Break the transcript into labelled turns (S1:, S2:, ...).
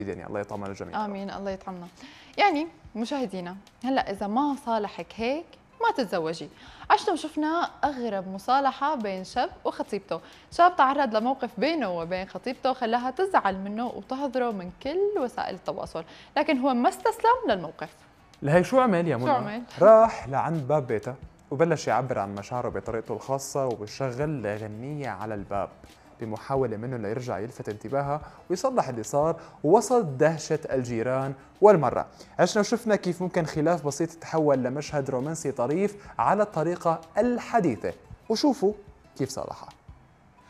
S1: يعني الله يطمن الجميع.
S2: امين، الله يطعمنا. يعني مشاهدينا، هلا اذا ما صالحك هيك ما تتزوجي. عشنا وشفنا اغرب مصالحه بين شاب وخطيبته، شاب تعرض لموقف بينه وبين خطيبته خلاها تزعل منه وتحذره من كل وسائل التواصل، لكن هو ما استسلم للموقف.
S1: لهي شو عمل يا
S2: شو
S1: منى؟
S2: عمل؟
S1: راح لعند باب بيتها وبلش يعبر عن مشاعره بطريقته الخاصة وبشغل غنية على الباب بمحاولة منه ليرجع يلفت انتباهها ويصلح اللي صار، ووصل دهشة الجيران والمرة. عشنا وشفنا كيف ممكن خلاف بسيط يتحول لمشهد رومانسي طريف على الطريقة الحديثة، وشوفوا كيف صالحها.